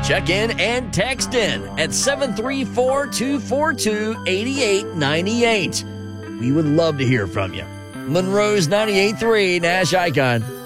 Check in and text in at 734-242-8898. We would love to hear from you. Monroe's 98.3 Nash Icon.